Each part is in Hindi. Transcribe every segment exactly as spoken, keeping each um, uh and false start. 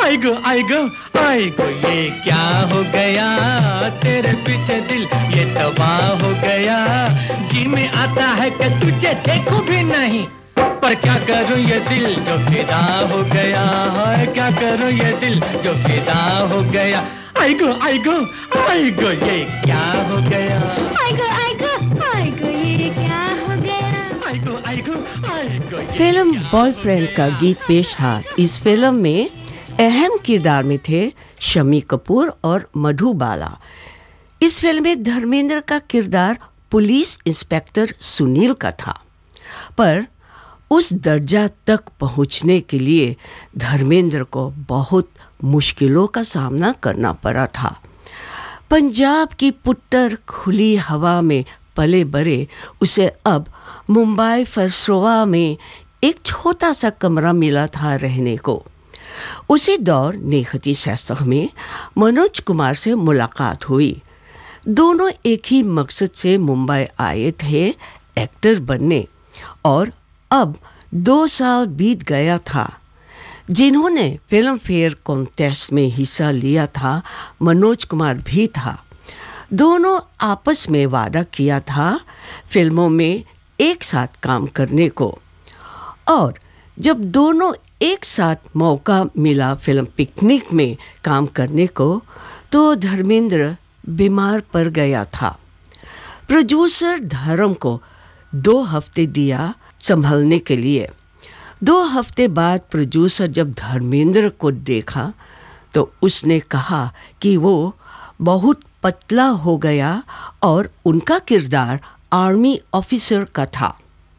आई गो आई गो आई गो ये क्या हो गया, तेरे पीछे दिल ये तबाह हो गया। जी में आता है कि तुझे देखूं भी नहीं, पर क्या करूं ये दिल जो फिदा हो गया है, क्या करूं ये दिल जो फिदा हो गया। आई गो आई गो आई गो ये क्या हो गया, आई गो आई गो आई गो ये क्या हो गया। आई गो आई गो आई गो। फिल्म बॉयफ्रेंड का गीत पेश था। इस फिल्म में अहम किरदार में थे शम्मी कपूर और मधुबाला। इस फिल्म में धर्मेंद्र का किरदार पुलिस इंस्पेक्टर सुनील का था, पर उस दर्जा तक पहुंचने के लिए धर्मेंद्र को बहुत मुश्किलों का सामना करना पड़ा था। पंजाब की पुट्टर खुली हवा में पले बड़े उसे अब मुंबई फरसोवा में एक छोटा सा कमरा मिला था रहने को। उसी दौर नेहती सैसख में मनोज कुमार से मुलाकात हुई। दोनों एक ही मकसद से मुंबई आए थे, एक्टर बनने। और अब दो साल बीत गया था। जिन्होंने फिल्म फेयर कॉन्टेस्ट में हिस्सा लिया था, मनोज कुमार भी था। दोनों आपस में वादा किया था फिल्मों में एक साथ काम करने को। और जब दोनों एक साथ मौका मिला फिल्म पिकनिक में काम करने को, तो धर्मेंद्र बीमार पड़ गया था। प्रोड्यूसर धर्म को दो हफ्ते दिया संभलने के लिए। दो हफ्ते बाद प्रोड्यूसर जब धर्मेंद्र को देखा तो उसने कहा कि वो बहुत पतला हो गया और उनका किरदार आर्मी ऑफिसर का था।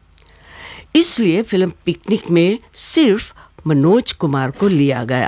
इसलिए फिल्म पिकनिक में सिर्फ मनोज कुमार को लिया गया।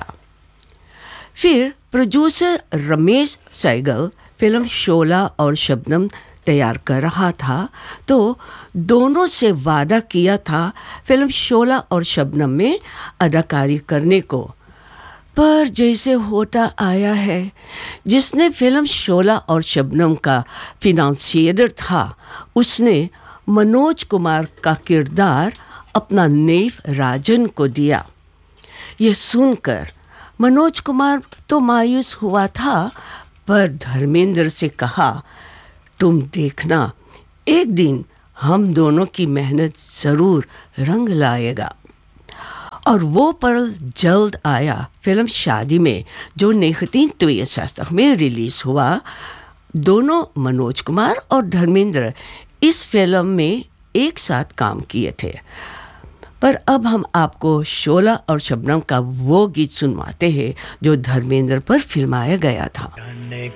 फिर प्रोड्यूसर रमेश सहगल फिल्म शोला और शबनम तैयार कर रहा था, तो दोनों से वादा किया था फिल्म शोला और शबनम में अदाकारी करने को। पर जैसे होता आया है, जिसने फिल्म शोला और शबनम का फिनांसियर था, उसने मनोज कुमार का किरदार अपना नेफ राजन को दिया। ये सुनकर मनोज कुमार तो मायूस हुआ था, पर धर्मेंद्र से कहा, तुम देखना, एक दिन हम दोनों की मेहनत जरूर रंग लाएगा। और वो पल जल्द आया फिल्म शादी में, जो नेहती सैसख में रिलीज हुआ। दोनों मनोज कुमार और धर्मेंद्र इस फिल्म में एक साथ काम किए थे। पर अब हम आपको शोला और शबनम का वो गीत सुनवाते हैं जो धर्मेंद्र पर फिल्माया गया था।